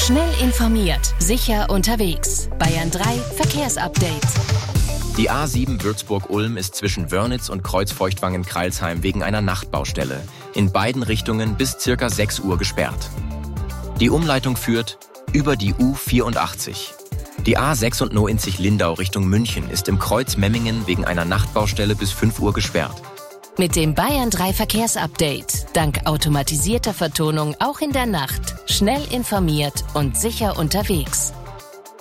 Schnell informiert, sicher unterwegs. Bayern 3 Verkehrsupdate. Die A7 Würzburg-Ulm ist zwischen Wörnitz und Kreuzfeuchtwangen-Kreilsheim wegen einer Nachtbaustelle in beiden Richtungen bis ca. 6 Uhr gesperrt. Die Umleitung führt über die U84. Die A96 Lindau Richtung München ist im Kreuz Memmingen wegen einer Nachtbaustelle bis 5 Uhr gesperrt. Mit dem Bayern 3 Verkehrsupdate, dank automatisierter Vertonung auch in der Nacht, schnell informiert und sicher unterwegs.